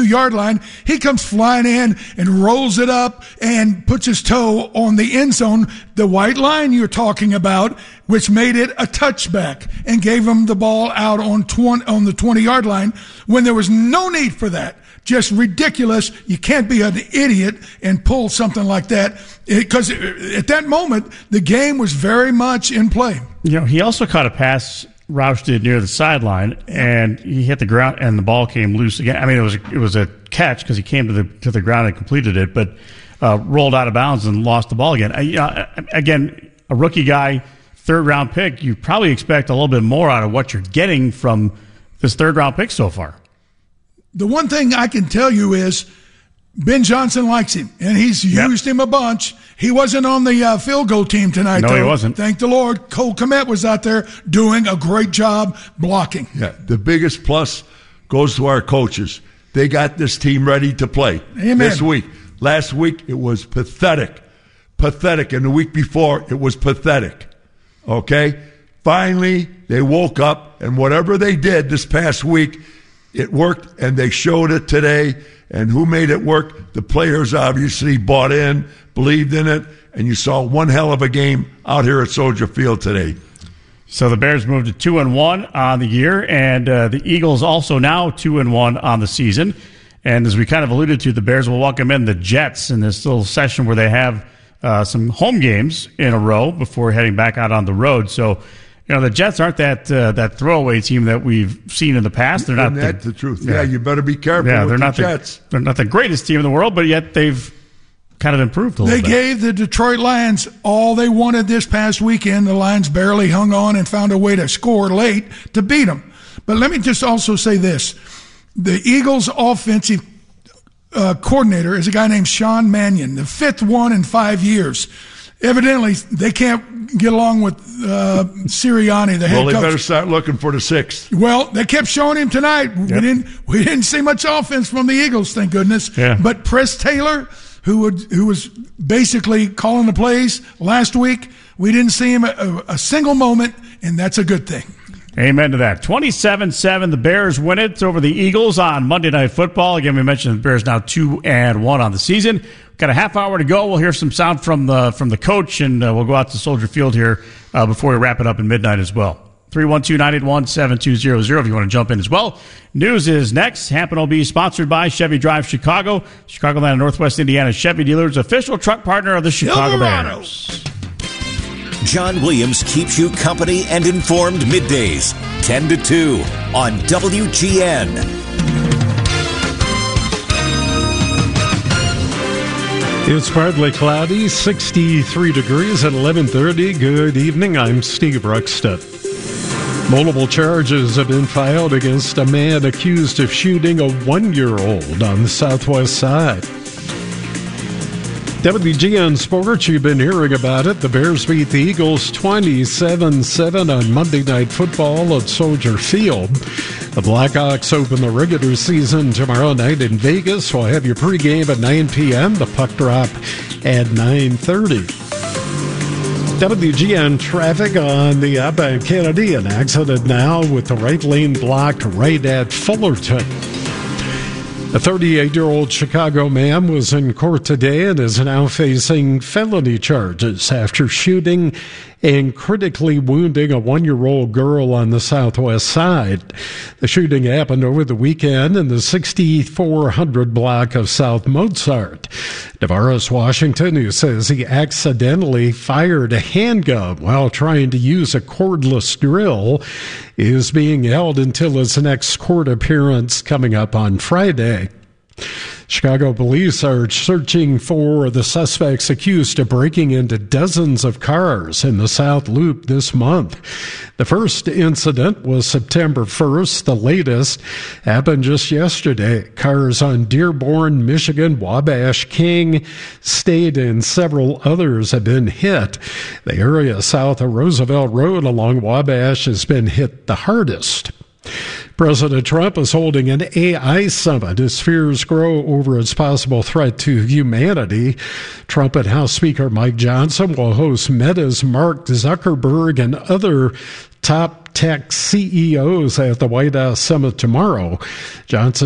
2-yard line. He comes flying in and rolls it up and puts his toe on the end zone, the white line you're talking about, which made it a touchback and gave him the ball out on the 20-yard line when there was no need for that. Just ridiculous. You can't be an idiot and pull something like that, because at that moment the game was very much in play. He also caught a pass Roush did near the sideline, and he hit the ground, and the ball came loose again. I mean, it was a catch because he came to the ground and completed it, but rolled out of bounds and lost the ball again. Again, a rookie guy, third-round pick, you probably expect a little bit more out of what you're getting from this third-round pick so far. The one thing I can tell you is Ben Johnson likes him, and he's used him a bunch. He wasn't on the field goal team tonight, No, though. he wasn't. Thank the Lord. Cole Kmet was out there doing a great job blocking. Yeah, the biggest plus goes to our coaches. They got this team ready to play. Amen. This week. Last week, it was pathetic. Pathetic. And the week before, it was pathetic. Okay? Finally, they woke up, and whatever they did this past week, it worked, and they showed it today. And who made it work? The players obviously bought in, believed in it, and you saw one hell of a game out here at Soldier Field today. So the Bears moved to 2-1 on the year, and the Eagles also now 2-1 on the season. And as we kind of alluded to, the Bears will welcome in the Jets in this little session where they have some home games in a row before heading back out on the road. So, the Jets aren't that throwaway team that we've seen in the past. They're not. That's the truth. Yeah, you better be careful with the Jets. They're not the greatest team in the world, but yet they've kind of improved a little bit. They gave the Detroit Lions all they wanted this past weekend. The Lions barely hung on and found a way to score late to beat them. But let me just also say this. The Eagles' offensive coordinator is a guy named Sean Mannion, the fifth one in 5 years. Evidently, they can't get along with Sirianni, the head coach. Well, they better start looking for the sixth. Well, they kept showing him tonight. Yep. We didn't see much offense from the Eagles, thank goodness. Yeah. But Press Taylor, who was basically calling the plays last week, we didn't see him a single moment, and that's a good thing. Amen to that. 27-7, the Bears win it over the Eagles on Monday Night Football. Again, we mentioned the Bears now 2-1 on the season. Got a half hour to go. We'll hear some sound from the coach, and we'll go out to Soldier Field here before we wrap it up in midnight as well. 312-981-7200 if you want to jump in as well. News is next. Hampton will be sponsored by Chevy Drive Chicago, Chicagoland and Northwest Indiana Chevy dealers, official truck partner of the Chicago Bears. John Williams keeps you company and informed middays, 10 to 2 on WGN. It's partly cloudy, 63 degrees at 11:30. Good evening, I'm Steve Ruxton. Multiple charges have been filed against a man accused of shooting a 1-year-old on the southwest side. WGN Sports, you've been hearing about it. The Bears beat the Eagles 27-7 on Monday Night Football at Soldier Field. The Blackhawks open the regular season tomorrow night in Vegas. We'll have your pregame at 9 p.m., the puck drop at 9:30. WGN traffic on the outbound Kennedy. An accident now with the right lane blocked right at Fullerton. A 38-year-old Chicago man was in court today and is now facing felony charges after shooting and critically wounding a 1-year-old girl on the southwest side. The shooting happened over the weekend in the 6400 block of South Mozart. DeVaris Washington, who says he accidentally fired a handgun while trying to use a cordless drill, is being held until his next court appearance coming up on Friday. Chicago police are searching for the suspects accused of breaking into dozens of cars in the South Loop this month. The first incident was September 1st. The latest happened just yesterday. Cars on Dearborn, Michigan, Wabash, King, State, and several others have been hit. The area south of Roosevelt Road along Wabash has been hit the hardest. President Trump is holding an AI summit as fears grow over its possible threat to humanity. Trump and House Speaker Mike Johnson will host Meta's Mark Zuckerberg and other top tech CEOs at the White House summit tomorrow. Johnson